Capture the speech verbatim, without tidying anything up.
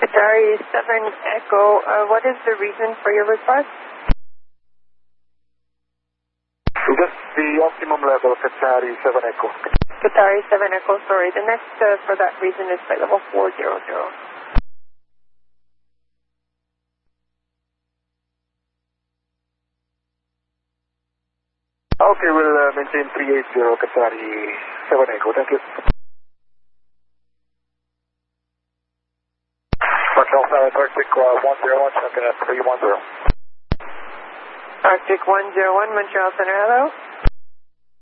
Qatari seven Echo, uh, what is the reason for your request? Just the optimum level, Qatari seven Echo. Qatari seven Echo, sorry. The next uh, for that reason is flight level four zero zero. Okay, we'll uh, maintain three eighty Qatari seven Echo. Thank you. Marshall seven, Arctic uh, one zero one, check in at three one zero. Arctic one zero one, Montreal Center, hello.